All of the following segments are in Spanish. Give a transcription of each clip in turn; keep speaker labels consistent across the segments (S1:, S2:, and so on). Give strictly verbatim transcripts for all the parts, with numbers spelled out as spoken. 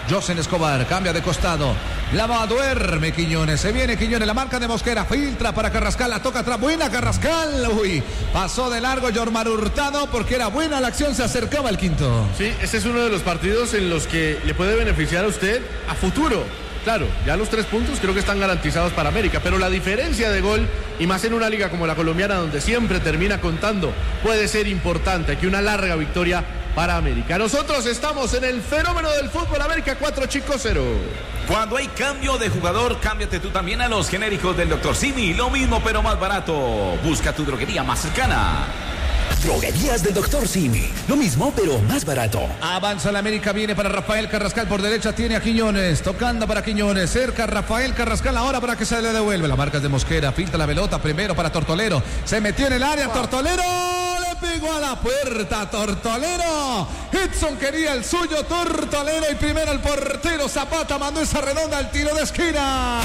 S1: Josen Escobar, cambia de costado. La va, duerme Quiñones. Se viene Quiñones, la marca de Mosquera. Filtra para Carrascal, la toca atrás. Buena Carrascal. Uy, pasó de largo Jorman Hurtado porque era buena la acción. Se acercaba al quinto.
S2: Sí, este es uno de los partidos en los que le puede beneficiar a usted a futuro. Claro, ya los tres puntos creo que están garantizados para América, pero la diferencia de gol, y más en una liga como la colombiana donde siempre termina contando, puede ser importante. Aquí una larga victoria para América. Nosotros estamos en el fenómeno del fútbol. América cuatro, Chico cero.
S3: Cuando hay cambio de jugador, cámbiate tú también a los genéricos del doctor Simi. Lo mismo pero más barato. Busca tu droguería más cercana.
S4: Droguerías del doctor Simi. Lo mismo, pero más barato.
S1: Avanza la América, viene para Rafael Carrascal. Por derecha tiene a Quiñones. Tocando para Quiñones. Cerca Rafael Carrascal ahora para que se le devuelve. La marca es de Mosquera. Filtra la pelota primero para Tortolero. Se metió en el área. Wow. Tortolero le pegó a la puerta. Tortolero. Edson quería el suyo. Tortolero y primero el portero Zapata mandó esa redonda al tiro de esquina.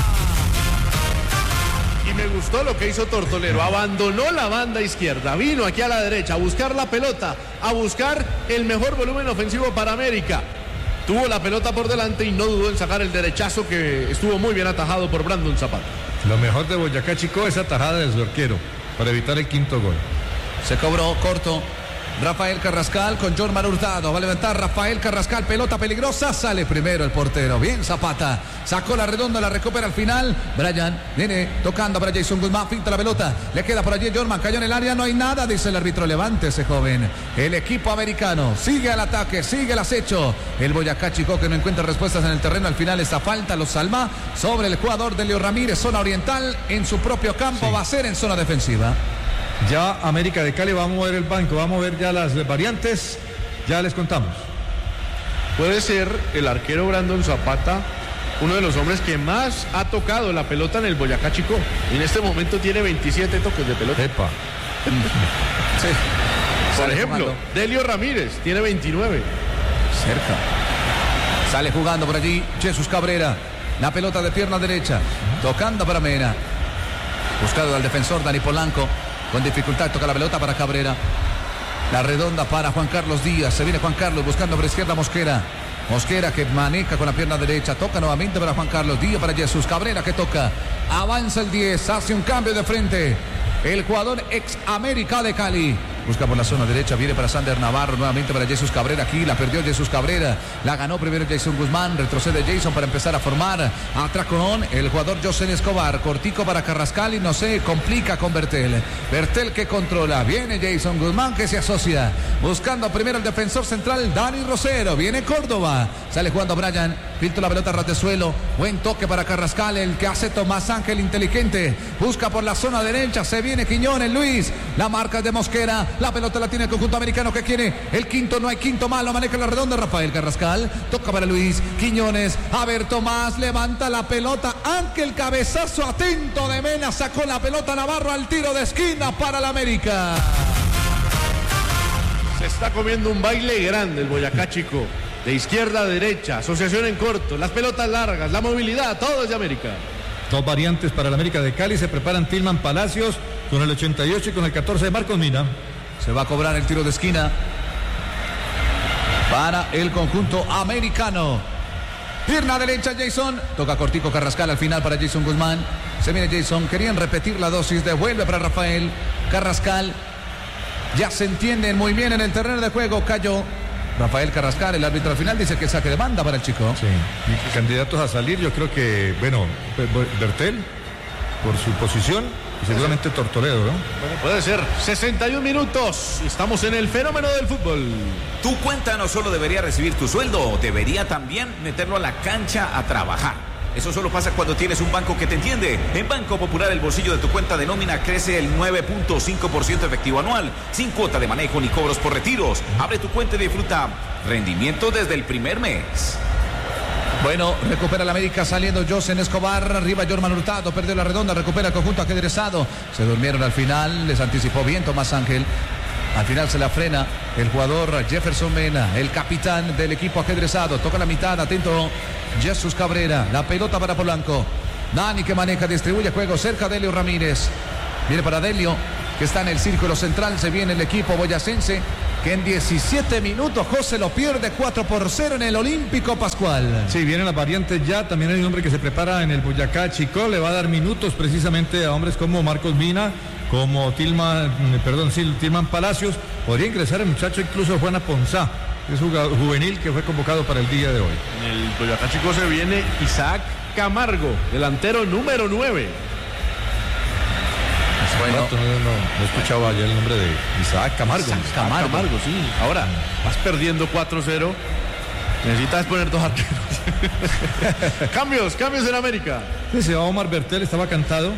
S2: Y me gustó lo que hizo Tortolero, abandonó la banda izquierda, vino aquí a la derecha a buscar la pelota, a buscar el mejor volumen ofensivo para América. Tuvo la pelota por delante y no dudó en sacar el derechazo que estuvo muy bien atajado por Brandon Zapata.
S5: Lo mejor de Boyacá, Chico, es atajada de su arquero para evitar el quinto gol.
S1: Se cobró corto. Rafael Carrascal con Jorman Hurtado. Va a levantar Rafael Carrascal. Pelota peligrosa. Sale primero el portero. Bien Zapata. Sacó la redonda. La recupera al final. Brian viene tocando para Jason Guzmán. Finta la pelota. Le queda por allí Jorman. Cayó en el área. No hay nada. Dice el árbitro. Levántese, joven. El equipo americano sigue al ataque. Sigue el acecho. El Boyacá Chico que no encuentra respuestas en el terreno. Al final esta falta lo salva sobre el jugador de Leo Ramírez. Zona oriental. En su propio campo. Sí. Va a ser en zona defensiva.
S5: Ya América de Cali va a mover el banco, va a mover ya las variantes, ya les contamos.
S2: Puede ser el arquero Brandon Zapata uno de los hombres que más ha tocado la pelota en el Boyacá Chico. En este momento tiene veintisiete toques de pelota.
S5: Epa.
S1: Sí.
S2: Por ejemplo, jugando. Delio Ramírez tiene veintinueve.
S1: Cerca. Sale jugando por allí Jesús Cabrera. La pelota de pierna derecha. Tocando para Mena. Buscado al defensor Dani Polanco. Con dificultad toca la pelota para Cabrera. La redonda para Juan Carlos Díaz. Se viene Juan Carlos buscando por izquierda Mosquera. Mosquera que maneja con la pierna derecha. Toca nuevamente para Juan Carlos Díaz para Jesús Cabrera que toca. Avanza el diez. Hace un cambio de frente. El jugador ex América de Cali. Busca por la zona derecha, viene para Sander Navarro, nuevamente para Jesús Cabrera, aquí la perdió Jesús Cabrera, la ganó primero Jason Guzmán, retrocede Jason para empezar a formar, atracón el jugador Josen Escobar, cortico para Carrascal y no se complica con Bertel, Bertel que controla, viene Jason Guzmán que se asocia, buscando primero el defensor central Dani Rosero, viene Córdoba, sale jugando Brian, filtra la pelota a ratezuelo, buen toque para Carrascal, el que hace Tomás Ángel inteligente, busca por la zona derecha, se viene Quiñones, Luis, la marca de Mosquera, la pelota la tiene el conjunto americano que quiere el quinto, no hay quinto malo, maneja la redonda Rafael Carrascal, toca para Luis Quiñones, a ver Tomás, levanta la pelota, aunque el cabezazo atento de Mena, sacó la pelota Navarro al tiro de esquina para la América.
S2: Se está comiendo un baile grande el Boyacá Chico, de izquierda a derecha, asociación en corto, las pelotas largas, la movilidad, todo es de América.
S5: Dos variantes para la América de Cali, se preparan Tilman Palacios con el ochenta y ocho y con el catorce de Marcos Mina.
S1: Se va a cobrar el tiro de esquina para el conjunto americano. Pierna derecha Jason. Toca cortico Carrascal al final para Jason Guzmán. Se viene Jason. Querían repetir la dosis. Devuelve para Rafael Carrascal. Ya se entienden muy bien en el terreno de juego. Cayó Rafael Carrascal. El árbitro al final dice que saque de banda para el Chico.
S5: Sí. Y candidatos a salir, yo creo que, bueno, Bertel por su posición. Y seguramente Tortolero, ¿no?
S2: Bueno, puede ser. sesenta y un minutos. Estamos en el fenómeno del fútbol.
S3: Tu cuenta no solo debería recibir tu sueldo, debería también meterlo a la cancha a trabajar. Eso solo pasa cuando tienes un banco que te entiende. En Banco Popular el bolsillo de tu cuenta de nómina crece el nueve punto cinco por ciento efectivo anual, sin cuota de manejo ni cobros por retiros. Abre tu cuenta y disfruta rendimiento desde el primer mes.
S1: Bueno, recupera la América saliendo Josen Escobar, arriba Jorman Hurtado, perdió la redonda, recupera el conjunto ajedrezado, se durmieron al final, les anticipó bien Tomás Ángel, al final se la frena el jugador Jefferson Mena, el capitán del equipo ajedrezado, toca la mitad, atento Jesús Cabrera, la pelota para Polanco, Dani que maneja, distribuye juego cerca de Delio Ramírez, viene para Delio, que está en el círculo central, se viene el equipo boyacense, que en diecisiete minutos José lo pierde cuatro por cero en el Olímpico Pascual.
S5: Sí, vienen las variantes ya. También hay un hombre que se prepara en el Boyacá Chicó. Le va a dar minutos precisamente a hombres como Marcos Mina, como Tilman, perdón, sí, Tilman Palacios. Podría ingresar el muchacho incluso Juana Ponzá, que es jugador juvenil que fue convocado para el día de hoy.
S2: En el Boyacá Chico se viene Isaac Camargo, delantero número nueve.
S5: Bueno, no, no, no escuchaba ayer el nombre de Isaac Camargo.
S2: Isaac Camargo. Camargo, sí. Ahora, vas perdiendo cuatro cero. Necesitas poner dos arqueros. cambios, cambios en América.
S5: Sí, se va Omar Bertel, estaba cantado.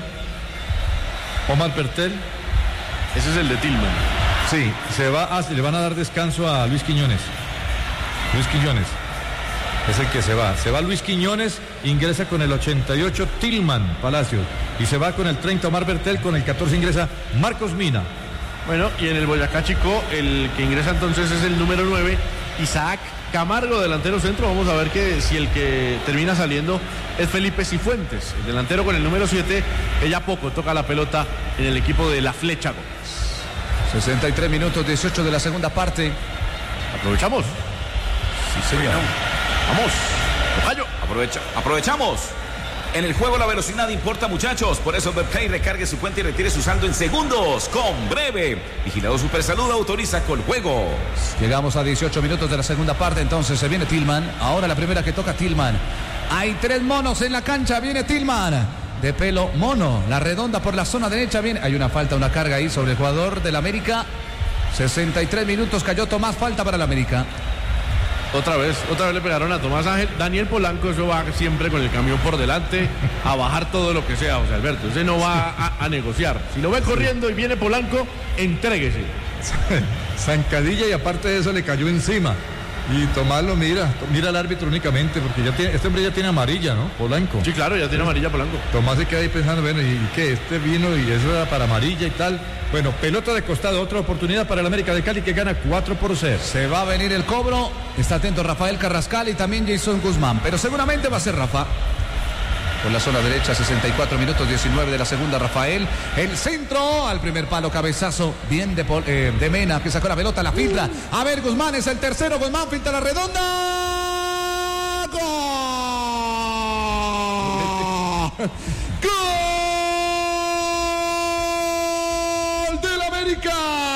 S5: Omar Bertel.
S2: Ese es el de Tilman.
S5: Sí, se va a, le van a dar descanso a Luis Quiñones. Luis Quiñones es el que se va. Se va Luis Quiñones, ingresa con el ochenta y ocho Tilman Palacios. Y se va con el treinta Omar Bertel, con el catorce ingresa Marcos Mina.
S2: Bueno, y en el Boyacá Chico, el que ingresa entonces es el número nueve, Isaac Camargo, delantero centro. Vamos a ver que si el que termina saliendo es Felipe Cifuentes, el delantero con el número siete, que ya poco toca la pelota en el equipo de La Flecha Gómez.
S1: sesenta y tres minutos, dieciocho de la segunda parte.
S2: ¿Aprovechamos?
S3: Sí, señor.
S2: Vamos. Tocayo.
S3: Aprovecha, aprovechamos. En el juego la velocidad importa, muchachos. Por eso Betplay recargue su cuenta y retire su saldo en segundos con Breve. Vigilado Supersalud autoriza con juegos.
S1: Llegamos a dieciocho minutos de la segunda parte, entonces se viene Tilman. Ahora la primera que toca Tilman. Hay tres monos en la cancha, viene Tilman. De pelo mono, la redonda por la zona derecha viene. Hay una falta, una carga ahí sobre el jugador del América. sesenta y tres minutos, cayó Tomás, falta para el América.
S2: Otra vez, otra vez le pegaron a Tomás Ángel. Daniel Polanco, eso va siempre con el camión por delante a bajar todo lo que sea, José Alberto. Ese no va a, a negociar. Si lo ve corriendo y viene Polanco, entréguese.
S5: Zancadilla, y aparte de eso le cayó encima. Y Tomás lo mira, mira al árbitro únicamente, porque ya tiene, este hombre ya tiene amarilla, ¿no? Polanco.
S2: Sí, claro, ya tiene amarilla Polanco.
S5: Tomás se queda ahí pensando, bueno, ¿y qué? Este vino y eso era para amarilla y tal. Bueno, pelota de costado, otra oportunidad para el América de Cali, que gana cuatro por cero.
S1: Se va a venir el cobro, está atento Rafael Carrascal y también Jason Guzmán, pero seguramente va a ser Rafa. Por la zona derecha, sesenta y cuatro minutos, diecinueve de la segunda, Rafael. El centro, al primer palo, cabezazo, bien de, eh, de Mena, que sacó la pelota, la filtra. A ver, Guzmán es el tercero, Guzmán filtra la redonda. ¡Gol! ¡Gol del América!